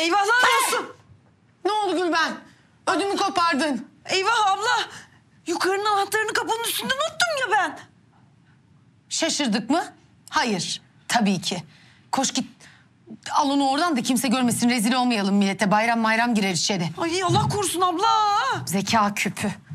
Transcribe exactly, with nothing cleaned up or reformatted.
Eyvahlar olsun. Ne oldu Gülben? Ödümü kopardın. Eyvah abla. Yukarının anahtarını kapının üstünde unuttum ya ben. Şaşırdık mı? Hayır. Tabii ki. Koş git. Al onu oradan da kimse görmesin. Rezil olmayalım millete. Bayram bayram girer içeri. Ay Allah korusun abla. Zeka küpü.